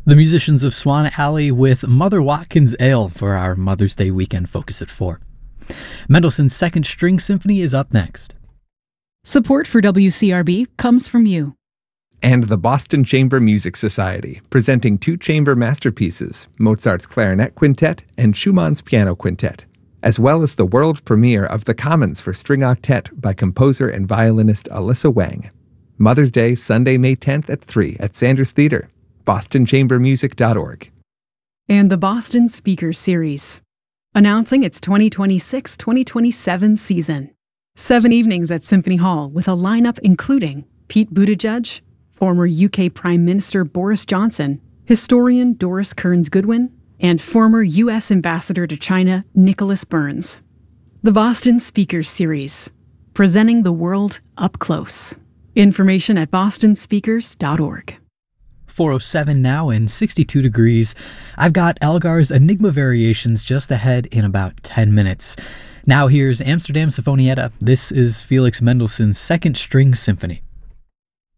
The musicians of Swan Alley with Mother Watkins Ale for our Mother's Day weekend focus at 4. Mendelssohn's Second String Symphony is up next. Support for WCRB comes from you. And the Boston Chamber Music Society, presenting 2 chamber masterpieces, Mozart's Clarinet Quintet and Schumann's Piano Quintet, as well as the world premiere of The Commons for String Octet by composer and violinist Alyssa Wang. Mother's Day, Sunday, May 10th at 3 at Sanders Theater, bostonchambermusic.org. And the Boston Speakers Series, announcing its 2026-2027 season. 7 evenings at Symphony Hall with a lineup including Pete Buttigieg, former UK Prime Minister Boris Johnson, historian Doris Kearns Goodwin, and former U.S. Ambassador to China Nicholas Burns. The Boston Speakers Series, presenting the world up close. Information at bostonspeakers.org. 4:07 now and 62 degrees. I've got Elgar's Enigma Variations just ahead in about 10 minutes. Now here's Amsterdam Sinfonietta. This is Felix Mendelssohn's Second String Symphony.